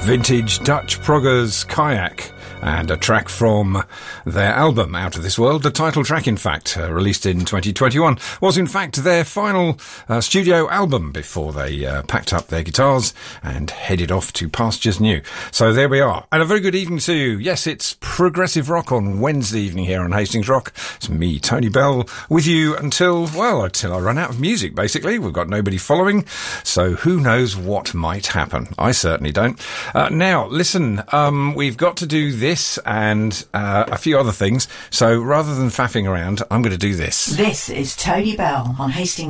Vintage Dutch Proggers Kayak, and a track from their album Out of This World. The title track, in fact, released in 2021, was in fact their final studio album before they packed up their guitars and headed off to pastures new. So there we are. And a very good evening to you. Yes, it's Progressive Rock on Wednesday evening here on Hastings Rock. It's me, Tony Bell, with you until I run out of music, basically. We've got nobody following, so who knows what might happen. I certainly don't. Now, listen, we've got to do this and a few other things. So rather than faffing around, I'm going to do this. This is Tony Bell on Hastings